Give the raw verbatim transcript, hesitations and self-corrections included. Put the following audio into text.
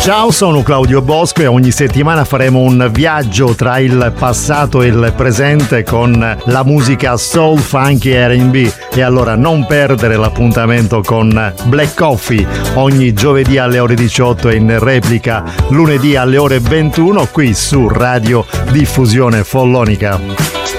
Ciao, sono Claudio Bosco e ogni settimana faremo un viaggio tra il passato e il presente con la musica soul, funky e R and B. E allora non perdere l'appuntamento con Black Coffee ogni giovedì alle ore diciotto e in replica lunedì alle ore ventuno qui su Radio Diffusione Follonica.